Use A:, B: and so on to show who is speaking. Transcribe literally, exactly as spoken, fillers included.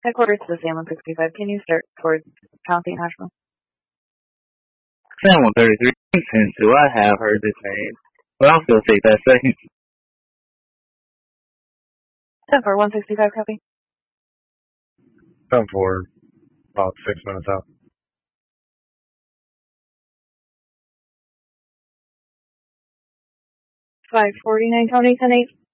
A: Headquarters to the San one sixty-five. Can you start towards County and Asheville?
B: San one thirty-three. Since do I have heard this name? But I'll still take that second.
A: ten four one sixty-five, copy.
C: ten four, about six minutes out.
A: five forty-nine, County ten eight.